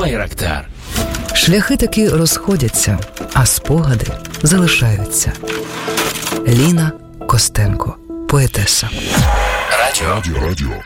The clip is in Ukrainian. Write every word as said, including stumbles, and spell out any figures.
Байрактар. Шляхи таки розходяться, а спогади залишаються. Ліна Костенко, поетеса. Радіо. Радіо. Радіо.